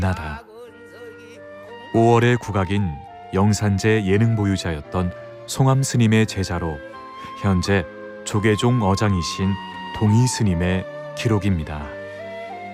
나다. 5월의 국악인 영산제 예능 보유자였던 송암 스님의 제자로 현재 조계종 어장이신 동희 스님의 기록입니다.